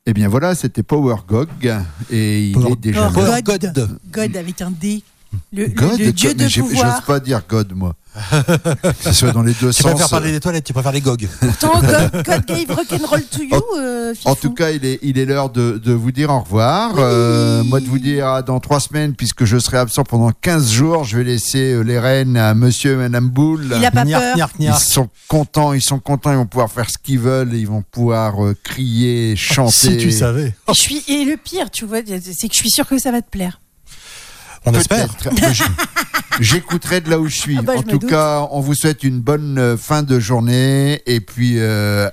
Eh bien voilà, c'était Power Gog et il est déjà là. God avec un D. Le mais dieu de pouvoir. j'ose pas dire God, moi. Que ce soit dans les deux Tu sens. préfères parler des toilettes, tu préfères les gogs. Pourtant, God gave rock'n'roll to you, Fifou. En tout cas, il est l'heure de vous dire au revoir. Oui. Moi, de vous dire dans 3 semaines, puisque je serai absent pendant 15 jours, je vais laisser les rênes à monsieur et madame Boule. Il a pas peur. Ils sont contents, ils vont pouvoir faire ce qu'ils veulent, ils vont pouvoir crier, chanter. Si tu savais. Et le pire, tu vois, c'est que je suis sûre que ça va te plaire. On espère. J'écouterai de là où je suis. Ah bah, en tout cas, on vous souhaite une bonne fin de journée et puis